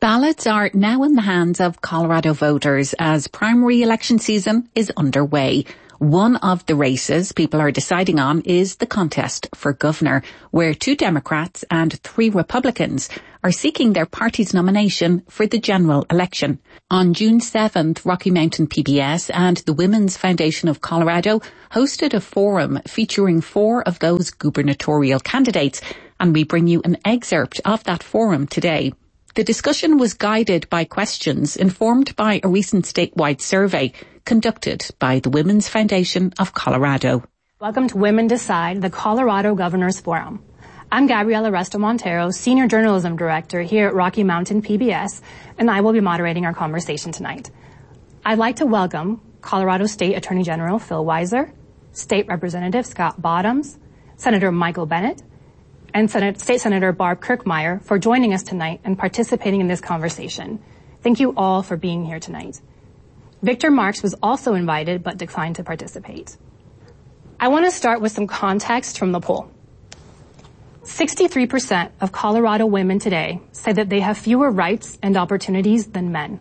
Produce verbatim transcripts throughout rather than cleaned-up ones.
Ballots are now in the hands of Colorado voters as primary election season is underway. One of the races people are deciding on is the contest for governor, where two Democrats and three Republicans are seeking their party's nomination for the general election. On June seventh, Rocky Mountain P B S and the Women's Foundation of Colorado hosted a forum featuring four of those gubernatorial candidates, and we bring you an excerpt of that forum today. The discussion was guided by questions informed by a recent statewide survey conducted by the Women's Foundation of Colorado. Welcome to Women Decide, the Colorado Governors Forum. I'm Gabriela Resto Montero, Senior Journalism Director here at Rocky Mountain P B S, and I will be moderating our conversation tonight. I'd like to welcome Colorado State Attorney General Phil Weiser, State Representative Scott Bottoms, Senator Michael Bennet, and Senate, State Senator Barb Kirkmeyer for joining us tonight and participating in this conversation. Thank you all for being here tonight. Victor Marks was also invited but declined to participate. I want to start with some context from the poll. sixty-three percent of Colorado women today say that they have fewer rights and opportunities than men.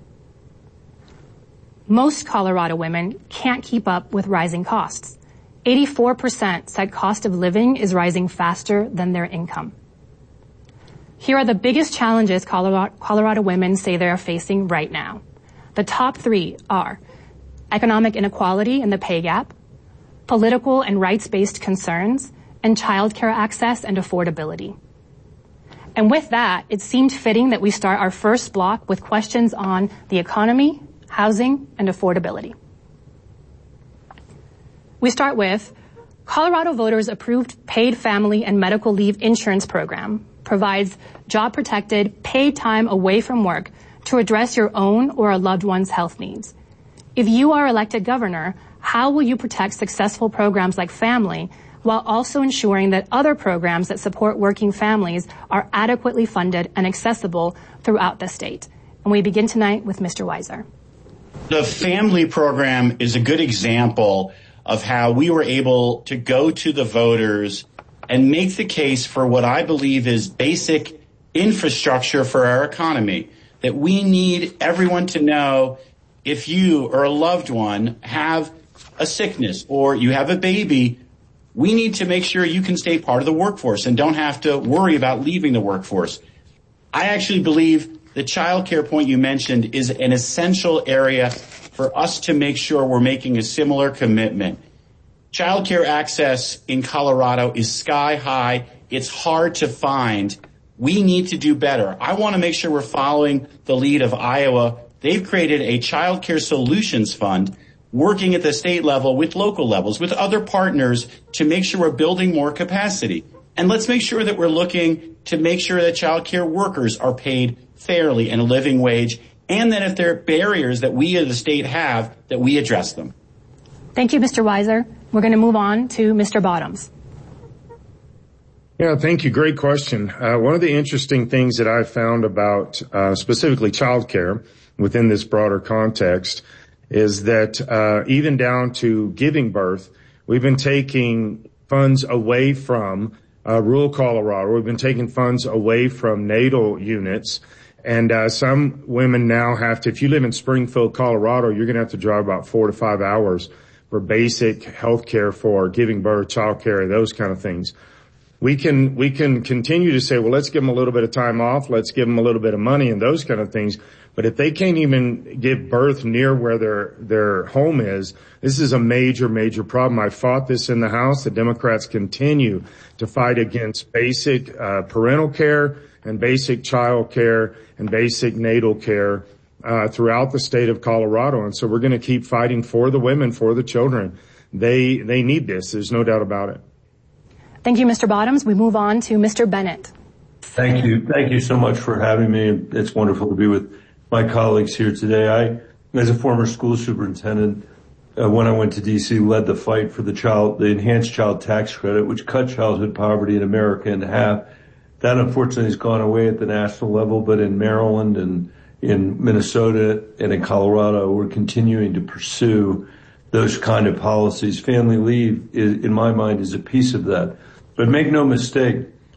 Most Colorado women can't keep up with rising costs. eighty-four percent said cost of living is rising faster than their income. Here are the biggest challenges Colorado, Colorado women say they are facing right now. The top three are economic inequality and the pay gap, political and rights-based concerns, and childcare access and affordability. And with that, it seemed fitting that we start our first block with questions on the economy, housing, and affordability. We start with, Colorado voters approved paid family and medical leave insurance program provides job-protected paid time away from work to address your own or a loved one's health needs. If you are elected governor, how will you protect successful programs like family while also ensuring that other programs that support working families are adequately funded and accessible throughout the state? And we begin tonight with Mister Weiser. The family program is a good example of how we were able to go to the voters and make the case for what I believe is basic infrastructure for our economy, that we need everyone to know if you or a loved one have a sickness or you have a baby, we need to make sure you can stay part of the workforce and don't have to worry about leaving the workforce. I actually believe the child care point you mentioned is an essential area for us to make sure we're making a similar commitment. Child care access in Colorado is sky high. It's hard to find. We need to do better. I want to make sure we're following the lead of Iowa. They've created a child care solutions fund working at the state level with local levels, with other partners to make sure we're building more capacity. And let's make sure that we're looking to make sure that child care workers are paid fairly and a living wage, and that if there are barriers that we as a state have, that we address them. Thank you, Mister Weiser. We're going to move on to Mister Bottoms. Yeah, thank you. Great question. Uh, one of the interesting things that I found about uh, specifically childcare within this broader context is that uh, even down to giving birth, we've been taking funds away from uh, rural Colorado. We've been taking funds away from natal units. And uh, some women now have to, if you live in Springfield, Colorado, you're going to have to drive about four to five hours for basic health care for giving birth, child care, those kind of things. We can, we can continue to say, well, let's give them a little bit of time off. Let's give them a little bit of money and those kind of things. But if they can't even give birth near where their, their home is, this is a major, major problem. I fought this in the House. The Democrats continue to fight against basic, uh, parental care and basic child care and basic natal care uh, throughout the state of Colorado. And so we're going to keep fighting for the women, for the children. They, they need this. There's no doubt about it. Thank you, Mister Bottoms. We move on to Mister Bennet. Thank you. Thank you so much for having me. It's wonderful to be with my colleagues here today. I, as a former school superintendent, uh, when I went to D C, led the fight for the child, the enhanced child tax credit, which cut childhood poverty in America in half. That unfortunately has gone away at the national level, but in Maryland and in Minnesota and in Colorado, we're continuing to pursue those kind of policies. Family leave, is, in my mind, is a piece of that. But make no mistake,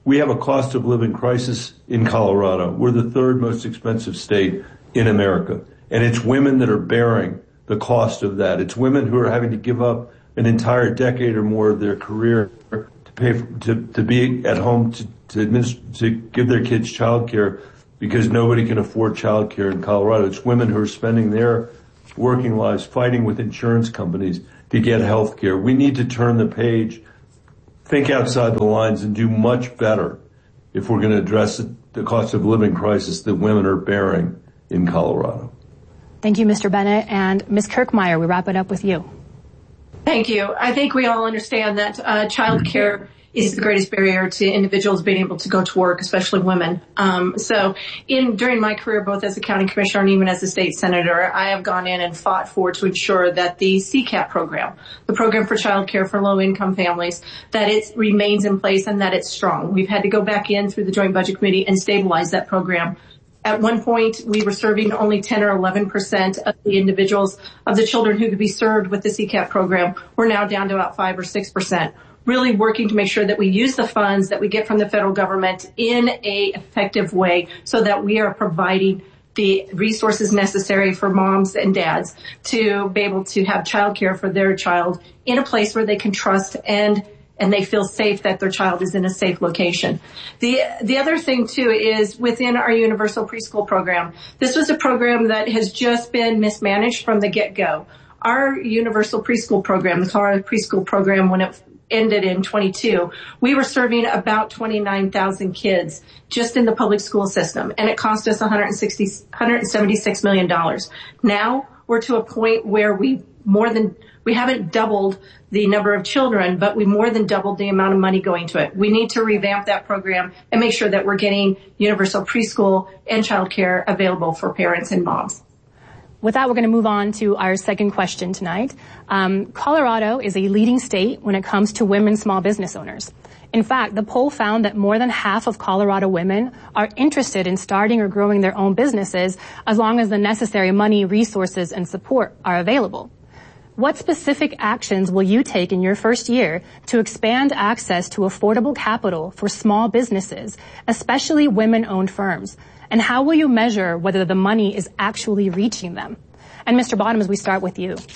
We have a cost of living crisis in Colorado. We're the third most expensive state in America. And it's women that are bearing the cost of that. It's women who are having to give up an entire decade or more of their career to pay for, to, to be at home to, to administer, to give their kids child care because nobody can afford child care in Colorado. It's women who are spending their working lives fighting with insurance companies to get health care. We need to turn the page, think outside the lines, and do much better if we're going to address the cost of living crisis that women are bearing in Colorado. Thank you, Mister Bennett. And Miz Kirkmeyer, we wrap it up with you. Thank you. I think we all understand that uh, child care is the greatest barrier to individuals being able to go to work, especially women. Um, so in during my career, both as a county commissioner and even as a state senator, I have gone in and fought for to ensure that the C CAP program, the program for child care for low-income families, that it remains in place and that it's strong. We've had to go back in through the Joint Budget Committee and stabilize that program. At one point, we were serving only ten or eleven percent of the individuals, of the children who could be served with the C CAP program. We're now down to about five or six percent. Really working to make sure that we use the funds that we get from the federal government in a effective way so that we are providing the resources necessary for moms and dads to be able to have child care for their child in a place where they can trust and and they feel safe that their child is in a safe location. The the other thing, too, is within our universal preschool program, this was a program that has just been mismanaged from the get-go. Our universal preschool program, the Colorado preschool program, when it ended in twenty-two, we were serving about twenty-nine thousand kids just in the public school system, and it cost us one hundred sixty, one hundred seventy-six million dollars. Now we're to a point where we more than we haven't doubled the number of children, but we more than doubled the amount of money going to it. We need to revamp that program and make sure that we're getting universal preschool and child care available for parents and moms. With that, we're going to move on to our second question tonight. Um, Colorado is a leading state when it comes to women small business owners. In fact, the poll found that more than half of Colorado women are interested in starting or growing their own businesses as long as the necessary money, resources, and support are available. What specific actions will you take in your first year to expand access to affordable capital for small businesses, especially women-owned firms? And how will you measure whether the money is actually reaching them? And Mister Bottoms, we start with you.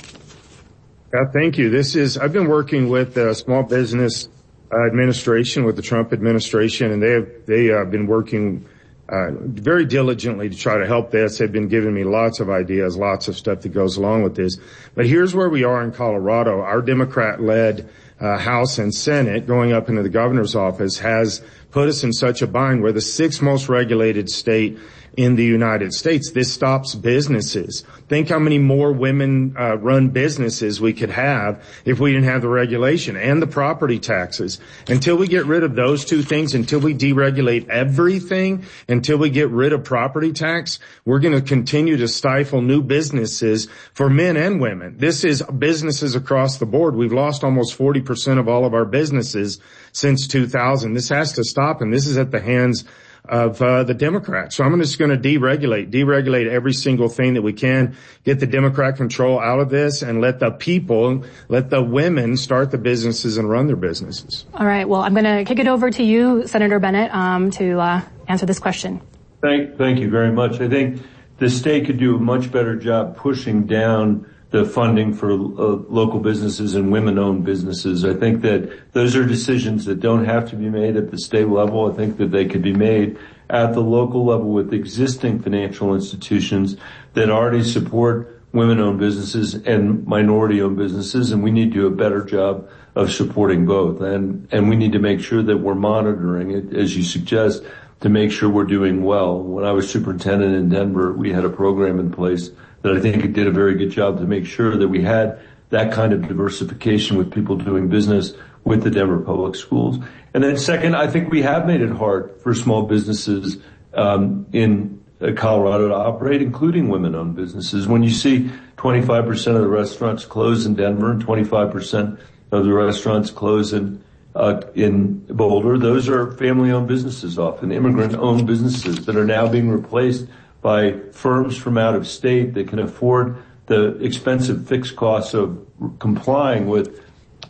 Yeah, thank you. This is, I've been working with the Small Business uh, Administration, with the Trump administration, and they have, they have been working uh, very diligently to try to help this. They've been giving me lots of ideas, lots of stuff that goes along with this. But here's where we are in Colorado. Our Democrat-led uh, House and Senate, going up into the governor's office, has put us in such a bind. We're the sixth most regulated state in the United States. This stops businesses. Think how many more women uh, run businesses we could have if we didn't have the regulation and the property taxes. Until we get rid of those two things, until we deregulate everything, until we get rid of property tax, we're going to continue to stifle new businesses for men and women. This is businesses across the board. We've lost almost forty percent of all of our businesses since two thousand. This has to stop, and this is at the hands of uh, the Democrats. So I'm just going to deregulate, deregulate every single thing that we can, get the Democrat control out of this, and let the people, let the women start the businesses and run their businesses. All right. Well, I'm going to kick it over to you, Senator Bennett, um, to uh, answer this question. Thank, thank you very much. I think the state could do a much better job pushing down the funding for uh, local businesses and women-owned businesses. I think that those are decisions that don't have to be made at the state level. I think that they could be made at the local level with existing financial institutions that already support women-owned businesses and minority-owned businesses, and we need to do a better job of supporting both. And, and we need to make sure that we're monitoring it, as you suggest, to make sure we're doing well. When I was superintendent in Denver, we had a program in place that I think it did a very good job to make sure that we had that kind of diversification with people doing business with the Denver Public Schools. And then second, I think we have made it hard for small businesses um, in uh, Colorado to operate, including women-owned businesses. When you see twenty-five percent of the restaurants close in Denver and twenty-five percent of the restaurants close in uh, in Boulder, those are family-owned businesses, often immigrant-owned businesses that are now being replaced by firms from out of state that can afford the expensive fixed costs of complying with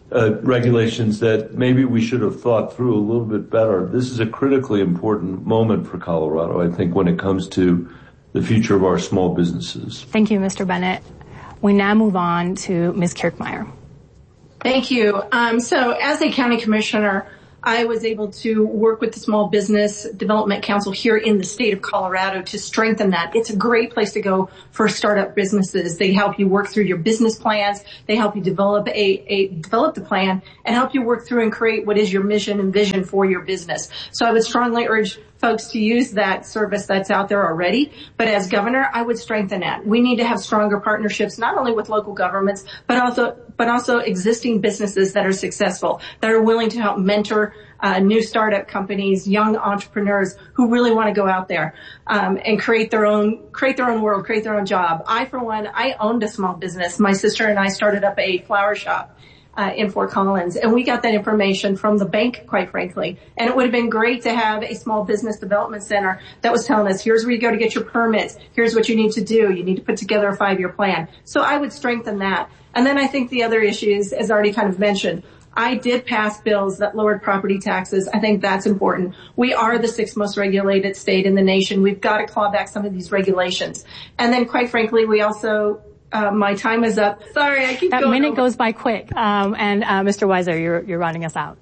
uh, regulations that maybe we should have thought through a little bit better. This is a critically important moment for Colorado, I think, when it comes to the future of our small businesses. Thank you, Mister Bennett. We now move on to Miz Kirkmeyer. Thank you. Um, so as a county commissioner, I was able to work with the Small Business Development Council here in the state of Colorado to strengthen that. It's a great place to go for startup businesses. They help you work through your business plans. They help you develop a, a develop the plan and help you work through and create what is your mission and vision for your business. So I would strongly urge folks to use that service that's out there already. But as governor, I would strengthen that. We need to have stronger partnerships, not only with local governments, but also, but also existing businesses that are successful, that are willing to help mentor uh, new startup companies, young entrepreneurs who really want to go out there um, and create their own, create their own world, create their own job. I, for one, I owned a small business. My sister and I started up a flower shop Uh, in Fort Collins, and we got that information from the bank, quite frankly. And it would have been great to have a small business development center that was telling us, here's where you go to get your permits, here's what you need to do, you need to put together a five-year plan. So I would strengthen that. And then I think the other issues, as already kind of mentioned, I did pass bills that lowered property taxes. I think that's important. We are the sixth most regulated state in the nation. We've got to claw back some of these regulations. And then, quite frankly, we also Uh, my time is up. Sorry, I keep that going. That minute over. goes by quick. Um, and uh, Mister Weiser, you're, you're running us out.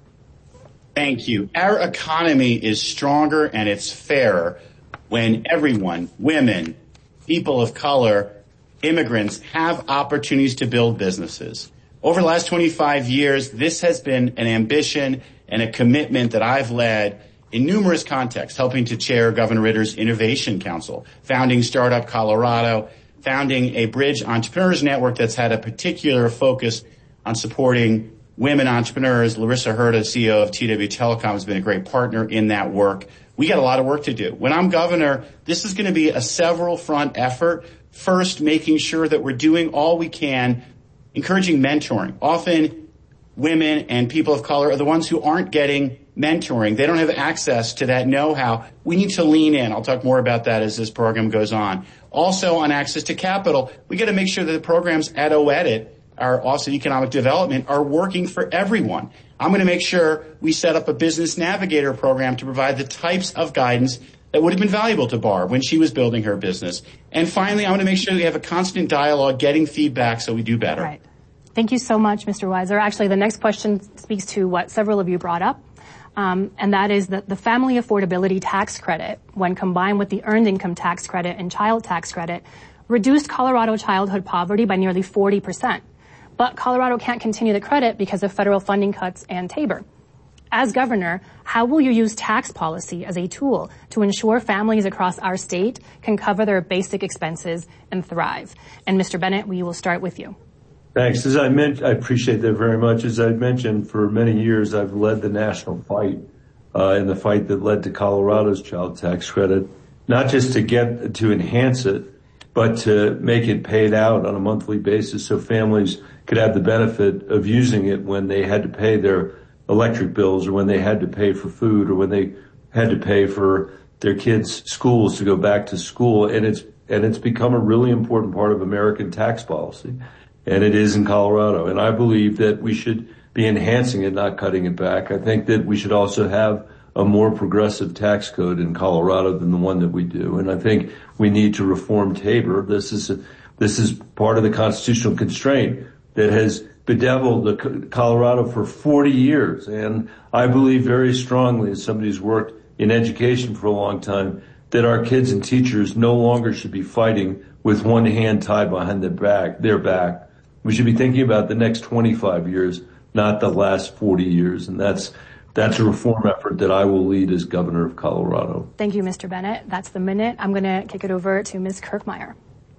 Thank you. Our economy is stronger and it's fairer when everyone, women, people of color, immigrants, have opportunities to build businesses. Over the last twenty-five years, this has been an ambition and a commitment that I've led in numerous contexts, helping to chair Governor Ritter's Innovation Council, founding Startup Colorado, founding a Bridge Entrepreneurs Network that's had a particular focus on supporting women entrepreneurs. Larissa Herta, C E O of T W Telecom, has been a great partner in that work. We got a lot of work to do. When I'm governor, this is going to be a several front effort. First, making sure that we're doing all we can, encouraging mentoring. Often women and people of color are the ones who aren't getting mentoring. They don't have access to that know-how. We need to lean in. I'll talk more about that as this program goes on. Also, on access to capital, we got to make sure that the programs at O E D I T, our Office of Economic Development, are working for everyone. I'm going to make sure we set up a Business Navigator program to provide the types of guidance that would have been valuable to Barb when she was building her business. And finally, I want to make sure we have a constant dialogue, getting feedback so we do better. Right. Thank you so much, Mister Weiser. Actually, the next question speaks to what several of you brought up. Um, and that is that the family affordability tax credit, when combined with the earned income tax credit and child tax credit, reduced Colorado childhood poverty by nearly forty percent. But Colorado can't continue the credit because of federal funding cuts and Tabor. As governor, how will you use tax policy as a tool to ensure families across our state can cover their basic expenses and thrive? And Mister Bennett, we will start with you. Thanks. As I mentioned, I appreciate that very much. As I mentioned, for many years, I've led the national fight, uh, in the fight that led to Colorado's child tax credit, not just to get, to enhance it, but to make it paid out on a monthly basis so families could have the benefit of using it when they had to pay their electric bills or when they had to pay for food or when they had to pay for their kids' schools to go back to school. And it's, and it's become a really important part of American tax policy. And it is in Colorado. And I believe that we should be enhancing it, not cutting it back. I think that we should also have a more progressive tax code in Colorado than the one that we do. And I think we need to reform Tabor. This is, a, this is part of the constitutional constraint that has bedeviled the Colorado for forty years. And I believe very strongly, as somebody who's worked in education for a long time, that our kids and teachers no longer should be fighting with one hand tied behind their back, their back. We should be thinking about the next twenty-five years, not the last forty years. And that's, that's a reform effort that I will lead as governor of Colorado. Thank you, Mister Bennett. That's the minute. I'm going to kick it over to Miz Kirkmeyer.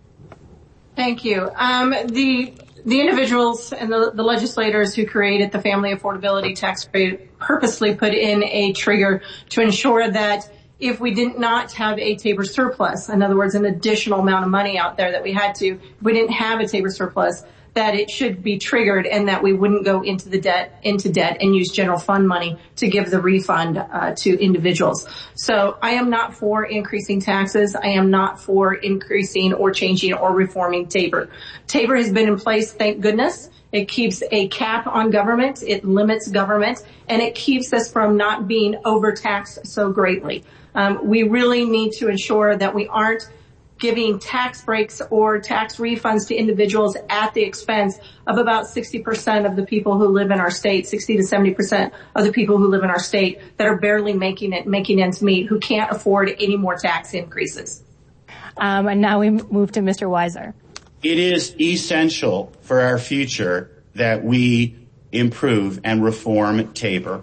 Thank you. Um, the, the individuals and the, the legislators who created the family affordability tax credit purposely put in a trigger to ensure that if we did not have a Tabor surplus, in other words, an additional amount of money out there that we had to, if we didn't have a Tabor surplus, that it should be triggered and that we wouldn't go into the debt, into debt and use general fund money to give the refund uh, to individuals. So I am not for increasing taxes. I am not for increasing or changing or reforming Tabor. Tabor has been in place, thank goodness. It keeps a cap on government. It limits government, and it keeps us from not being overtaxed so greatly. Um, we really need to ensure that we aren't giving tax breaks or tax refunds to individuals at the expense of about sixty percent of the people who live in our state, sixty to seventy percent of the people who live in our state that are barely making it, making ends meet, who can't afford any more tax increases. Um, and now we move to Mister Weiser. It is essential for our future that we improve and reform Tabor.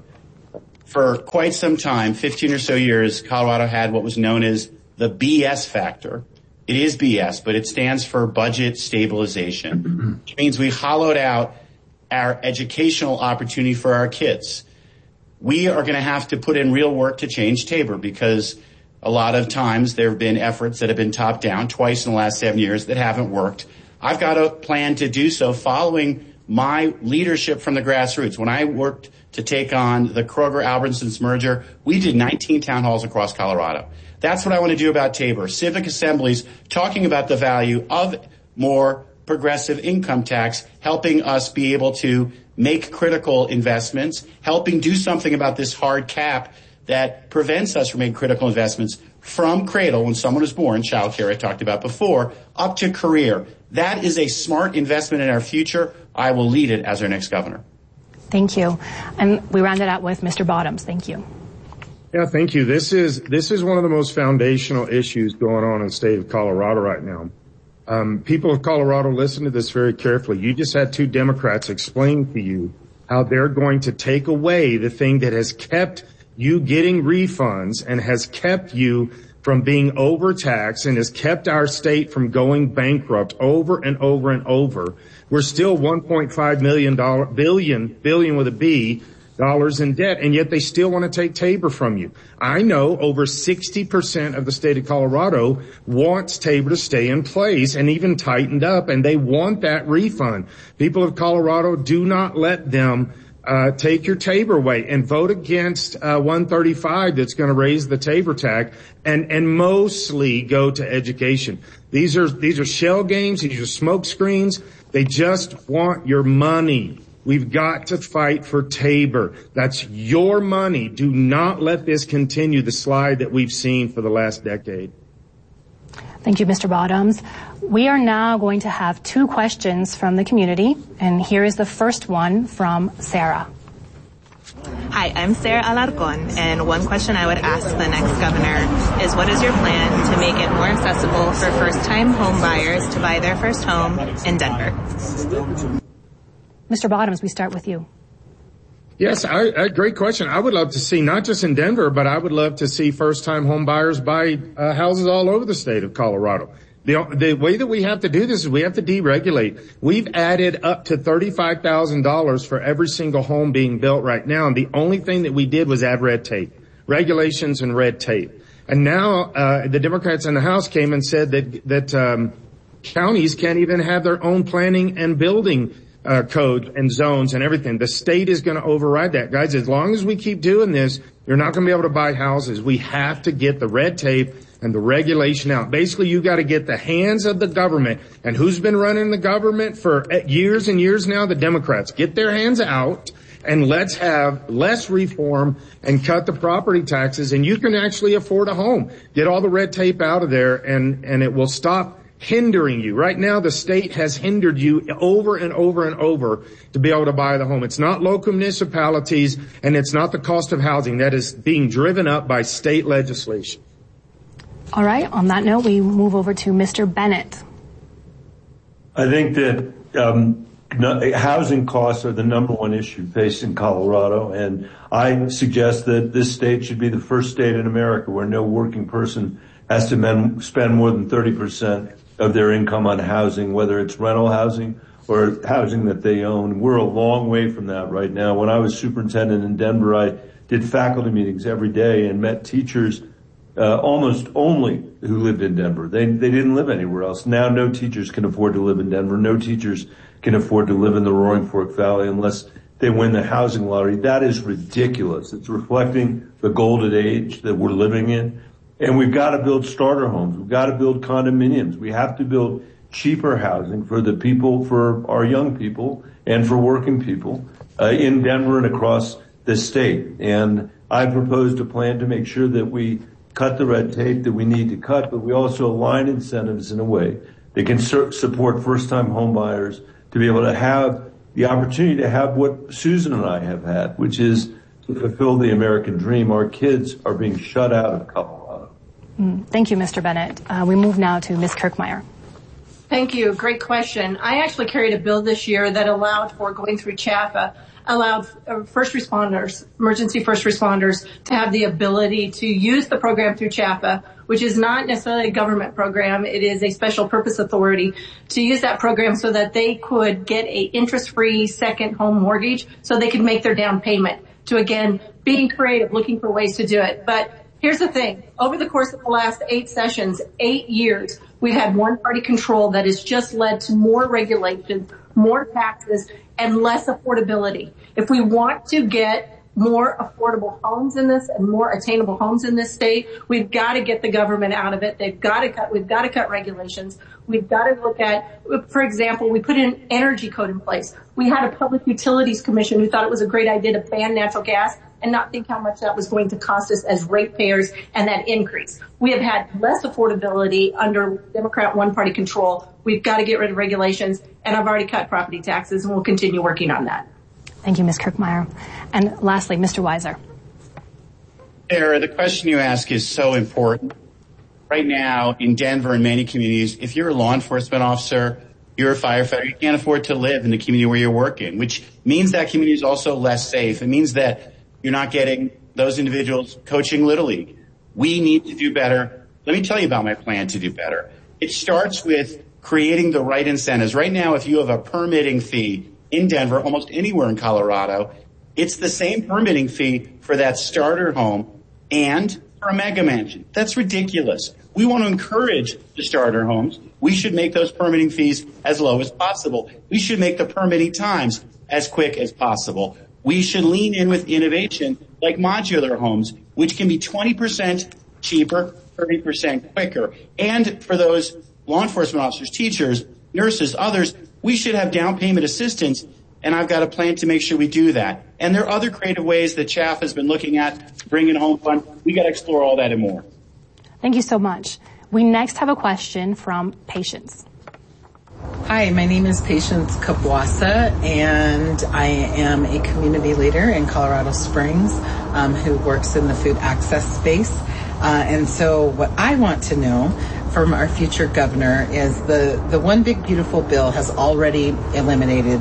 For quite some time, fifteen or so years, Colorado had what was known as the B S factor. It is B S, but it stands for budget stabilization, which means we hollowed out our educational opportunity for our kids. We are going to have to put in real work to change Tabor because a lot of times there have been efforts that have been top down twice in the last seven years that haven't worked. I've got a plan to do so following my leadership from the grassroots. When I worked to take on the Kroger-Albertsons merger, we did nineteen town halls across Colorado. That's what I want to do about Tabor. Civic assemblies talking about the value of more progressive income tax, helping us be able to make critical investments, helping do something about this hard cap that prevents us from making critical investments from cradle when someone is born, child care I talked about before, up to career. That is a smart investment in our future. I will lead it as our next governor. Thank you. And we round it out with Mister Bottoms. Thank you. Yeah, thank you. This is this is one of the most foundational issues going on in the state of Colorado right now. Um, people of Colorado, listen to this very carefully. You just had two Democrats explain to you how they're going to take away the thing that has kept you getting refunds and has kept you from being overtaxed and has kept our state from going bankrupt over and over and over. We're still one point five million dollars, billion, billion with a B, dollars in debt, and yet they still want to take Tabor from you. I know over sixty percent of the state of Colorado wants Tabor to stay in place and even tightened up, and they want that refund. People of Colorado, do not let them uh take your Tabor away and vote against uh one thirty-five that's going to raise the Tabor tax and and mostly go to education. These are these are shell games, these are smoke screens. They just want your money. We've got to fight for Tabor. That's your money. Do not let this continue the slide that we've seen for the last decade. Thank you, Mister Bottoms. We are now going to have two questions from the community, and here is the first one from Sarah. Hi, I'm Sarah Alarcon, and one question I would ask the next governor is what is your plan to make it more accessible for first-time home buyers to buy their first home in Denver? Mister Bottoms, we start with you. Yes, I, I, great question. I would love to see, not just in Denver, but I would love to see first-time home buyers buy uh, houses all over the state of Colorado. The, the way that we have to do this is we have to deregulate. We've added up to thirty-five thousand dollars for every single home being built right now, and the only thing that we did was add red tape, regulations and red tape. And now uh, the Democrats in the House came and said that that um, counties can't even have their own planning and building Uh, code and zones and everything. The state is going to override that. Guys, as long as we keep doing this, you're not going to be able to buy houses. We have to get the red tape and the regulation out. Basically, you got to get the hands of the government. And who's been running the government for years and years now? The Democrats. Get their hands out and let's have less reform and cut the property taxes, and you can actually afford a home. Get all the red tape out of there, and, and it will stop hindering you. Right now, the state has hindered you over and over and over to be able to buy the home. It's not local municipalities, and it's not the cost of housing. That is being driven up by state legislation. All right. On that note, we move over to Mister Bennett. I think that um, no, housing costs are the number one issue facing Colorado, and I suggest that this state should be the first state in America where no working person has to men, spend more than thirty percent of their income on housing, whether it's rental housing or housing that they own. We're a long way from that right now. When I was superintendent in Denver, I did faculty meetings every day and met teachers uh, almost only who lived in Denver. They they didn't live anywhere else. Now no teachers can afford to live in Denver. No teachers can afford to live in the Roaring Fork Valley unless they win the housing lottery. That is ridiculous. It's reflecting the golden age that we're living in. And we've got to build starter homes. We've got to build condominiums. We have to build cheaper housing for the people, for our young people and for working people uh, in Denver and across the state. And I proposed a plan to make sure that we cut the red tape that we need to cut, but we also align incentives in a way that can sur- support first-time home buyers to be able to have the opportunity to have what Susan and I have had, which is to fulfill the American dream. Our kids are being shut out of Colorado. Mm, thank you, Mister Bennett. Uh, we move now to Miz Kirkmeyer. Thank you. Great question. I actually carried a bill this year that allowed for going through CHAFA, allowed first responders, emergency first responders, to have the ability to use the program through CHAFA, which is not necessarily a government program. It is a special purpose authority, to use that program so that they could get a interest-free second home mortgage so they could make their down payment, to, again, being creative, looking for ways to do it. But here's the thing. Over the course of the last eight sessions, eight years, we've had one-party control that has just led to more regulations, more taxes, and less affordability. If we want to get more affordable homes in this and more attainable homes in this state, we've got to get the government out of it. They've got to cut, we've got to cut regulations. We've got to look at, for example, we put an energy code in place. We had a public utilities commission who thought it was a great idea to ban natural gas and not think how much that was going to cost us as ratepayers and that increase. We have had less affordability under Democrat one-party control. We've got to get rid of regulations, and I've already cut property taxes, and we'll continue working on that. Thank you, Miz Kirkmeyer. And lastly, Mister Weiser. Sarah, the question you ask is so important. Right now in Denver and many communities, if you're a law enforcement officer, you're a firefighter, you can't afford to live in the community where you're working, which means that community is also less safe. It means that you're not getting those individuals coaching Little League. We need to do better. Let me tell you about my plan to do better. It starts with creating the right incentives. Right now, if you have a permitting fee in Denver, almost anywhere in Colorado, it's the same permitting fee for that starter home and for a mega mansion. That's ridiculous. We want to encourage the starter homes. We should make those permitting fees as low as possible. We should make the permitting times as quick as possible. We should lean in with innovation like modular homes, which can be twenty percent cheaper, thirty percent quicker. And for those law enforcement officers, teachers, nurses, others, we should have down payment assistance, and I've got a plan to make sure we do that. And there are other creative ways that Chaff has been looking at to bring in home fund. We got to explore all that and more. Thank you so much. We next have a question from Patience. Hi, my name is Patience Kabwasa, and I am a community leader in Colorado Springs um, who works in the food access space. Uh, and so what I want to know from our future governor is the, the One Big Beautiful Bill has already eliminated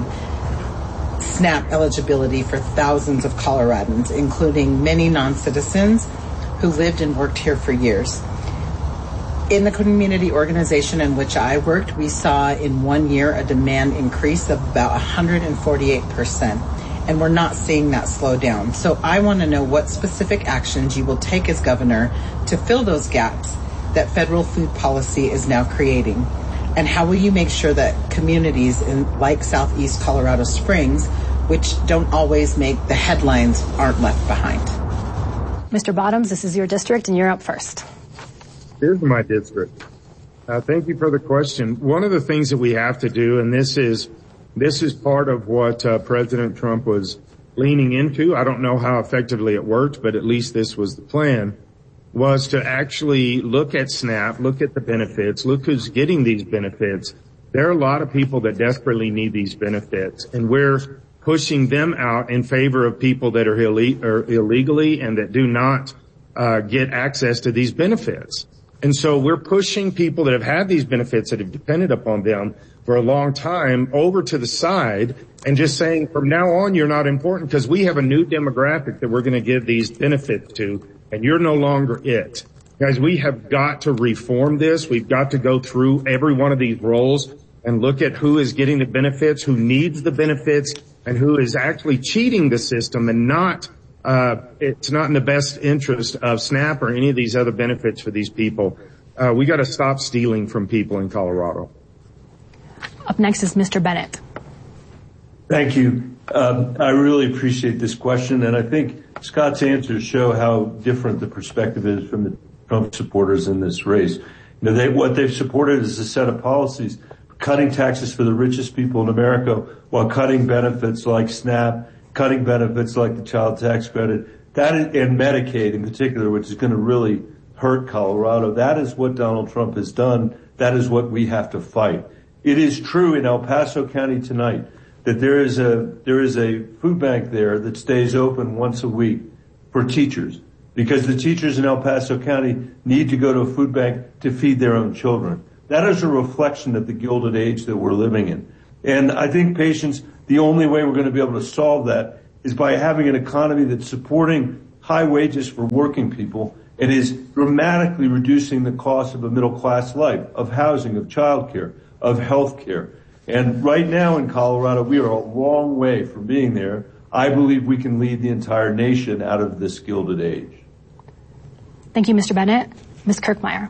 SNAP eligibility for thousands of Coloradans, including many non-citizens who lived and worked here for years. In the community organization in which I worked, we saw in one year a demand increase of about one hundred forty-eight percent, and we're not seeing that slow down. So I want to know what specific actions you will take as governor to fill those gaps that federal food policy is now creating, and how will you make sure that communities in like Southeast Colorado Springs, which don't always make the headlines, aren't left behind? Mister Bottoms, this is your district, and you're up first. Here's my district. Uh, thank you for the question. One of the things that we have to do, and this is this is part of what uh, President Trump was leaning into. I don't know how effectively it worked, but at least this was the plan, was to actually look at SNAP, look at the benefits, look who's getting these benefits. There are a lot of people that desperately need these benefits, and we're pushing them out in favor of people that are, ille- are illegally and that do not uh, get access to these benefits. And so we're pushing people that have had these benefits, that have depended upon them for a long time, over to the side and just saying, from now on, you're not important because we have a new demographic that we're going to give these benefits to, and you're no longer it. Guys, we have got to reform this. We've got to go through every one of these roles and look at who is getting the benefits, who needs the benefits, and who is actually cheating the system and not Uh, it's not in the best interest of SNAP or any of these other benefits for these people. Uh, we got to stop stealing from people in Colorado. Up next is Mister Bennett. Thank you. Um, I really appreciate this question, and I think Scott's answers show how different the perspective is from the Trump supporters in this race. You know, they, what they've supported is a set of policies cutting taxes for the richest people in America while cutting benefits like SNAP, cutting benefits like the child tax credit, that is, and Medicaid in particular, which is going to really hurt Colorado. That is what Donald Trump has done. That is what we have to fight. It is true in El Paso County tonight that there is a there is a food bank there that stays open once a week for teachers, because the teachers in El Paso County need to go to a food bank to feed their own children. That is a reflection of the Gilded Age that we're living in. And I think, patients, the only way we're going to be able to solve that is by having an economy that's supporting high wages for working people and is dramatically reducing the cost of a middle-class life, of housing, of childcare, of health care. And right now in Colorado, we are a long way from being there. I believe we can lead the entire nation out of this Gilded Age. Thank you, Mister Bennett. Miz Kirkmeyer.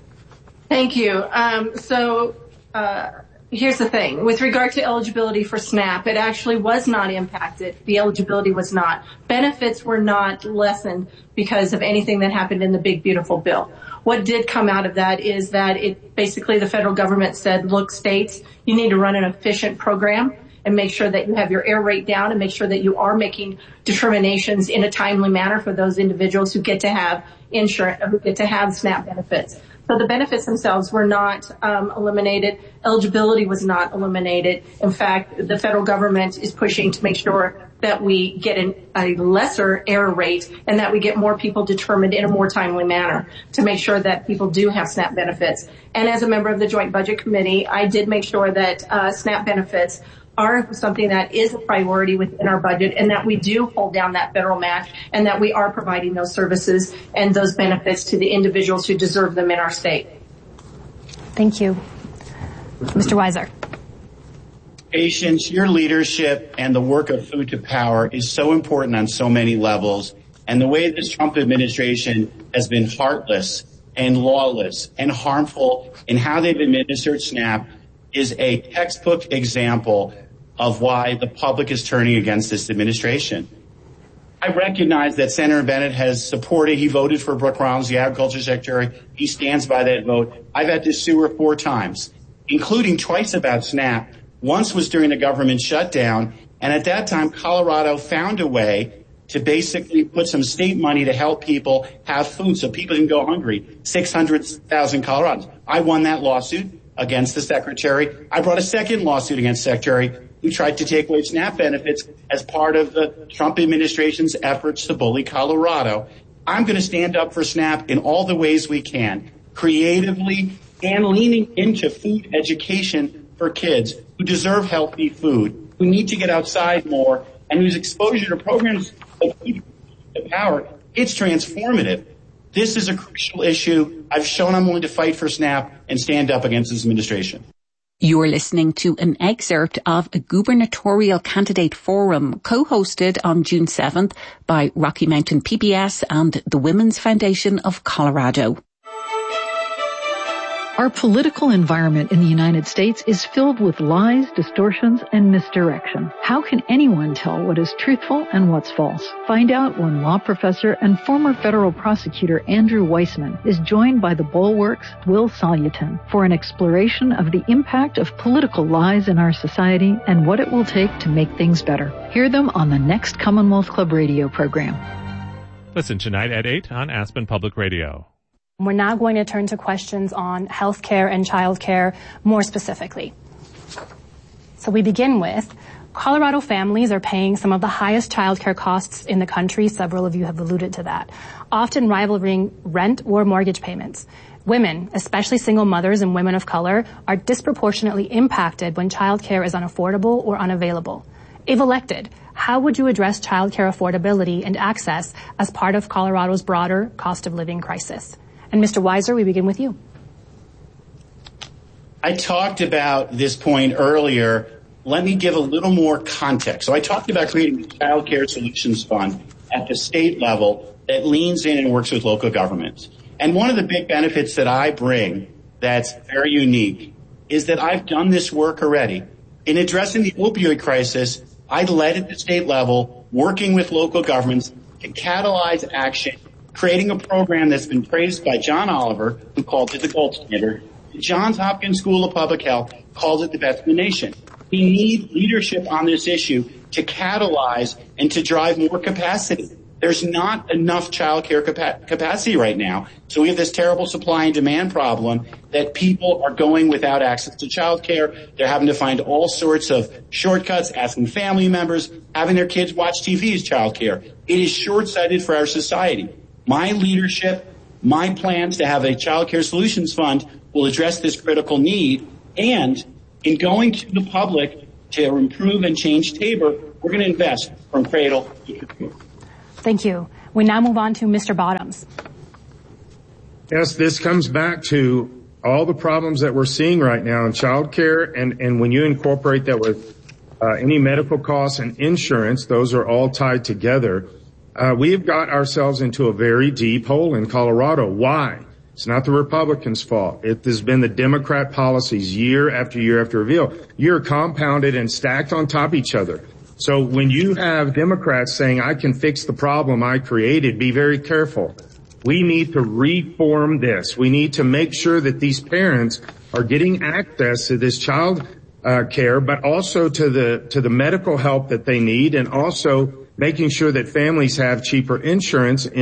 Thank you. Um, so uh, here's the thing. With regard to eligibility for SNAP, it actually was not impacted. The eligibility was not. Benefits were not lessened because of anything that happened in the big, beautiful bill. What did come out of that is that it basically the federal government said, look, states, you need to run an efficient program and make sure that you have your error rate down and make sure that you are making determinations in a timely manner for those individuals who get to have insurance, who get to have SNAP benefits. So the benefits themselves were not um, eliminated. Eligibility was not eliminated. In fact, the federal government is pushing to make sure that we get an, a lesser error rate and that we get more people determined in a more timely manner to make sure that people do have SNAP benefits. And as a member of the Joint Budget Committee, I did make sure that uh, SNAP benefits are something that is a priority within our budget and that we do hold down that federal match and that we are providing those services and those benefits to the individuals who deserve them in our state. Thank you. Mister Weiser. Patience, your leadership and the work of Food to Power is so important on so many levels. And the way this Trump administration has been heartless and lawless and harmful in how they've administered SNAP is a textbook example of why the public is turning against this administration. I recognize that Senator Bennett has supported, he voted for Brooke Rollins, the Agriculture Secretary. He stands by that vote. I've had to sue her four times, including twice about SNAP. Once was during the government shutdown, and at that time, Colorado found a way to basically put some state money to help people have food so people didn't go hungry. six hundred thousand Coloradans. I won that lawsuit against the Secretary. I brought a second lawsuit against the Secretary who tried to take away SNAP benefits as part of the Trump administration's efforts to bully Colorado. I'm going to stand up for SNAP in all the ways we can, creatively and leaning into food education for kids who deserve healthy food, who need to get outside more, and whose exposure to programs like Food to Power, it's transformative. This is a crucial issue. I've shown I'm willing to fight for SNAP and stand up against this administration. You're listening to an excerpt of a gubernatorial candidate forum co-hosted on June seventh by Rocky Mountain P B S and the Women's Foundation of Colorado. Our political environment in the United States is filled with lies, distortions, and misdirection. How can anyone tell what is truthful and what's false? Find out when law professor and former federal prosecutor Andrew Weissman is joined by the Bulwark's Will Solutin for an exploration of the impact of political lies in our society and what it will take to make things better. Hear them on the next Commonwealth Club radio program. Listen tonight at eight on Aspen Public Radio. We're now going to turn to questions on health care and child care more specifically. So we begin with, Colorado families are paying some of the highest child care costs in the country. Several of you have alluded to that, often rivaling rent or mortgage payments. Women, especially single mothers and women of color, are disproportionately impacted when child care is unaffordable or unavailable. If elected, how would you address child care affordability and access as part of Colorado's broader cost of living crisis? And Mister Weiser, we begin with you. I talked about this point earlier. Let me give a little more context. So I talked about creating a Child Care Solutions Fund at the state level that leans in and works with local governments. And one of the big benefits that I bring that's very unique is that I've done this work already. In addressing the opioid crisis, I led at the state level, working with local governments to catalyze action, creating a program that's been praised by John Oliver, who called it the gold standard, The Johns Hopkins School of Public Health calls it the best in the nation. We need leadership on this issue to catalyze and to drive more capacity. There's not enough child care capa- capacity right now. So we have this terrible supply and demand problem that people are going without access to child care. They're having to find all sorts of shortcuts, asking family members, having their kids watch T V as child care. It is short-sighted for our society. My leadership, my plans to have a child care solutions fund will address this critical need. And in going to the public to improve and change Tabor, we're going to invest from cradle to grave. Thank you. We now move on to Mister Bottoms. Yes, this comes back to all the problems that we're seeing right now in child care, and, and when you incorporate that with uh, any medical costs and insurance, those are all tied together. Uh, we have got ourselves into a very deep hole in Colorado. Why? It's not the Republicans' fault. It has been the Democrat policies year after year after year. You're compounded and stacked on top of each other. So when you have Democrats saying, I can fix the problem I created, be very careful. We need to reform this. We need to make sure that these parents are getting access to this child uh, care, but also to the to the medical help that they need, and also making sure that families have cheaper insurance.